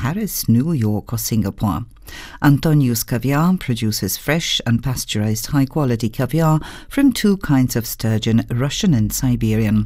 Paris, New York or Singapore. Antonius Caviar produces fresh and pasteurized high-quality caviar from two kinds of sturgeon, Russian and Siberian.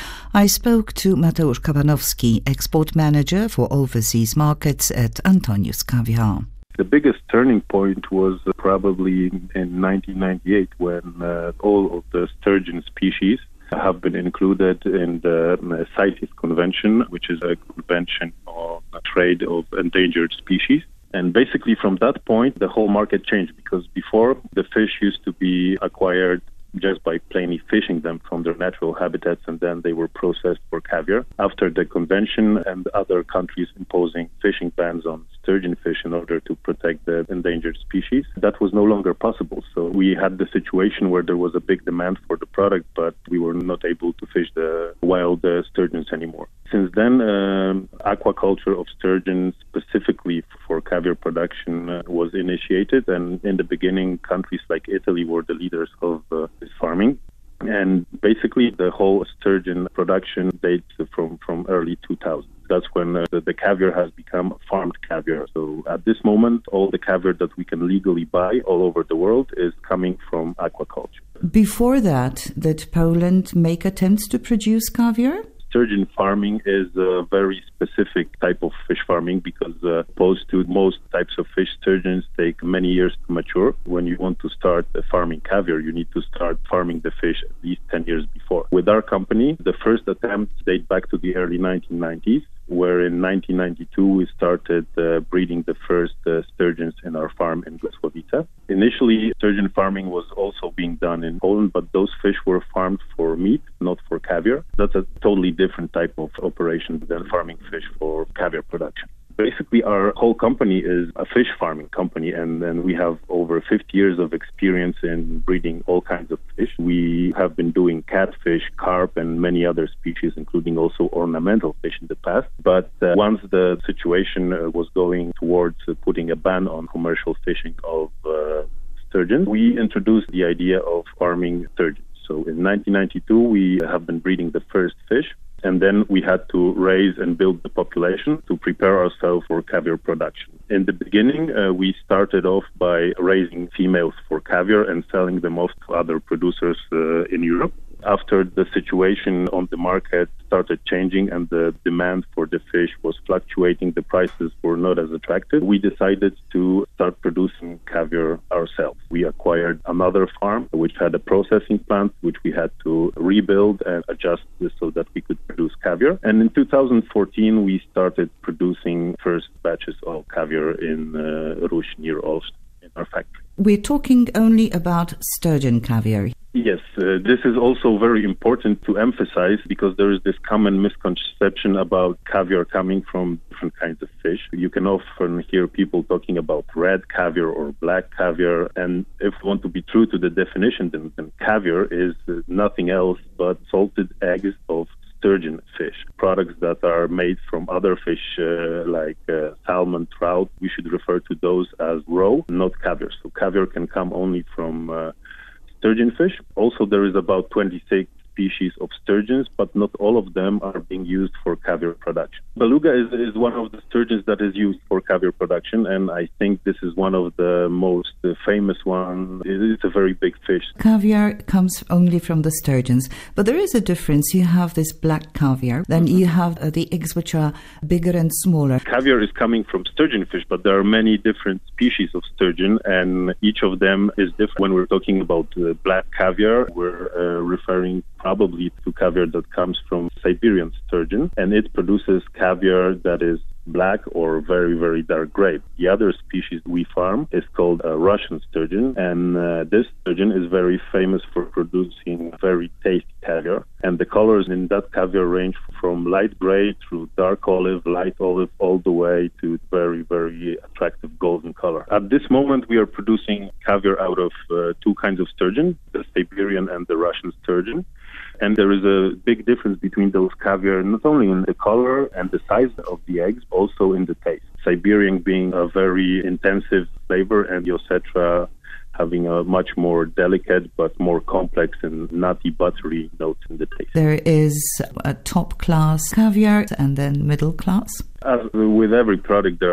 I spoke to Mateusz Kabanowski, export manager for overseas markets at Antonius Caviar. The biggest turning point was probably in 1998 when all of the sturgeon species have been included in the CITES Convention, which is a convention on the trade of endangered species. And basically from that point, the whole market changed, because before the fish used to be acquired just by plainly fishing them from their natural habitats, and then they were processed for caviar. After the convention and other countries imposing fishing bans on sturgeon fish in order to protect the endangered species, that was no longer possible. So we had the situation where there was a big demand for the product, but we were not able to fish the wild sturgeons anymore. Since then, aquaculture of sturgeon specifically for caviar production was initiated, and in the beginning, countries like Italy were the leaders of this farming. And basically, the whole sturgeon production dates from early 2000. That's when the caviar has become farmed caviar. So at this moment, all the caviar that we can legally buy all over the world is coming from aquaculture. Before that, did Poland make attempts to produce caviar? Sturgeon farming is a very specific type of fish farming because opposed to most types of fish, sturgeons take many years to mature. When you want to start farming caviar, you need to start farming the fish at least 10 years before. With our company, the first attempts date back to the early 1990s, where in 1992 we started breeding the first sturgeons in our farm in Glasłowice. Initially, sturgeon farming was also being done in Poland, but those fish were farmed for meat, not for caviar. That's a totally different type of operation than farming fish for caviar production. Basically, our whole company is a fish farming company, and then we have over 50 years of experience in breeding all kinds of fish. We have been doing catfish, carp, and many other species, including also ornamental fish in the past. But once the situation was going towards putting a ban on commercial fishing of sturgeon, we introduced the idea of farming sturgeons. So in 1992, we have been breeding the first fish. And then we had to raise and build the population to prepare ourselves for caviar production. In the beginning, we started off by raising females for caviar and selling them off to other producers in Europe. After the situation on the market started changing and the demand for the fish was fluctuating, the prices were not as attractive, we decided to start producing caviar ourselves. We acquired another farm which had a processing plant which we had to rebuild and adjust so that we could produce caviar. And in 2014 we started producing first batches of caviar in Ruś near Olsztyn in our factory. We're talking only about sturgeon caviar. Yes, this is also very important to emphasize because there is this common misconception about caviar coming from different kinds of fish. You can often hear people talking about red caviar or black caviar, and if you want to be true to the definition, then caviar is nothing else but salted eggs of sturgeon fish. Products that are made from other fish like salmon, trout, we should refer to those as raw, not caviar. So caviar can come only from sturgeon fish. Also, there is about 26 species of sturgeons, but not all of them are being used for caviar production. Beluga is one of the sturgeons that is used for caviar production, and I think this is one of the most famous ones. It's a very big fish. Caviar comes only from the sturgeons, but there is a difference. You have this black caviar, then you have the eggs which are bigger and smaller. Caviar is coming from sturgeon fish, but there are many different species of sturgeon, and each of them is different. When we're talking about black caviar, we're referring probably to caviar that comes from Siberian sturgeon, and it produces caviar that is black or very, very dark gray. The other species we farm is called Russian sturgeon, and this sturgeon is very famous for producing very tasty caviar. And the colors in that caviar range from light gray through dark olive, light olive, all the way to very, very attractive golden color. At this moment, we are producing caviar out of two kinds of sturgeon, the Siberian and the Russian sturgeon. And there is a big difference between those caviar, not only in the color and the size of the eggs, but also in the taste. Siberian being a very intensive flavor, and Iosetra having a much more delicate but more complex and nutty, buttery notes in the taste. There is a top class caviar and then middle class. As with every product, there